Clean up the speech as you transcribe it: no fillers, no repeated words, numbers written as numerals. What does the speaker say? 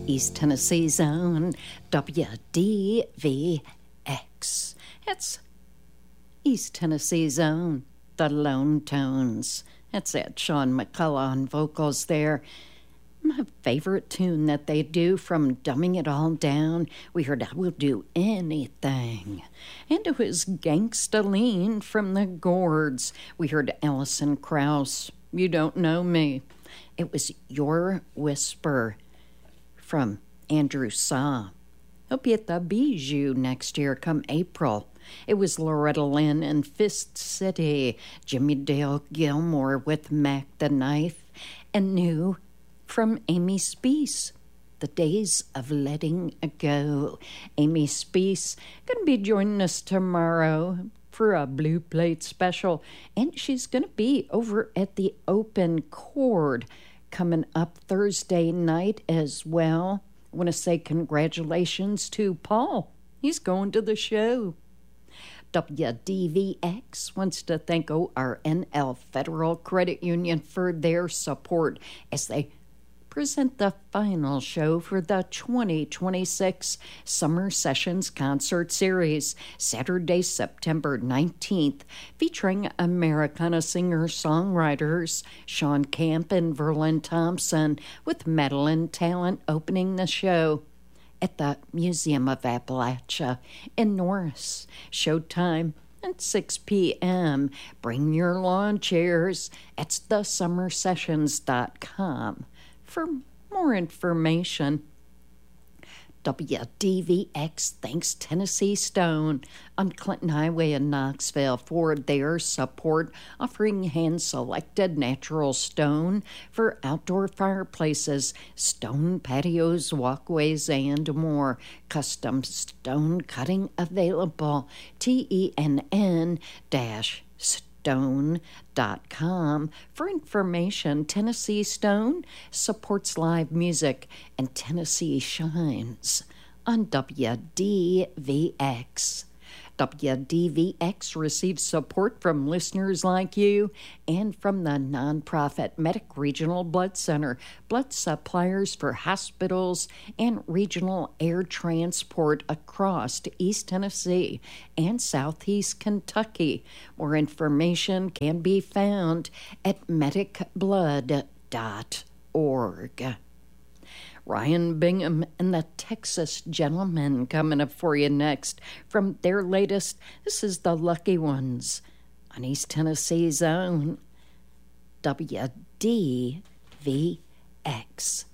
East Tennessee's own WDVX. It's East Tennessee's own The Lone Tones. That's it, Sean McCullough on vocals there. My favorite tune that they do from Dumbing It All Down, we heard I Will Do Anything. And it was Gangsta Lean from the Gourds. We heard Alison Krauss, You Don't Know Me. It was Your Whisper from Andrew Saw. He'll be at the Bijou next year come April. It was Loretta Lynn and Fist City, Jimmy Dale Gilmore with Mac the Knife, and new from Amy Speace, The Days of Letting Go. Amy Speace going to be joining us tomorrow for a Blue Plate special, and she's going to be over at the Open Chord coming up Thursday night as well. I want to say congratulations to Paul. He's going to the show. WDVX wants to thank ORNL Federal Credit Union for their support as they present the final show for the 2026 Summer Sessions Concert Series, Saturday, September 19th, featuring Americana singer-songwriters Sean Camp and Verlin Thompson, with Madeline Talent opening the show at the Museum of Appalachia in Norris. Showtime at 6 p.m. Bring your lawn chairs. It's thesummersessions.com. For more information, WDVX thanks Tennessee Stone on Clinton Highway in Knoxville for their support, offering hand-selected natural stone for outdoor fireplaces, stone patios, walkways, and more. Custom stone cutting available. TENN-stone.com. For information, Tennessee Stone supports live music, and Tennessee shines on WDVX. WDVX receives support from listeners like you and from the nonprofit Medic Regional Blood Center, blood suppliers for hospitals and regional air transport across East Tennessee and Southeast Kentucky. More information can be found at medicblood.org. Ryan Bingham and the Texas Gentlemen coming up for you next from their latest. This is The Lucky Ones on East Tennessee's own WDVX.